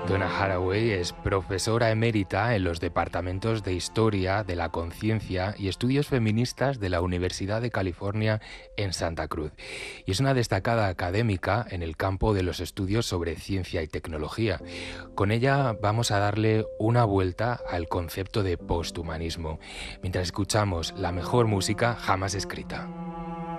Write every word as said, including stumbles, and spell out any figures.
Donna Haraway es profesora emérita en los departamentos de Historia, de la Conciencia y Estudios Feministas de la Universidad de California en Santa Cruz. Y es una destacada académica en el campo de los estudios sobre ciencia y tecnología. Con ella vamos a darle una vuelta al concepto de posthumanismo, mientras escuchamos la mejor música jamás escrita.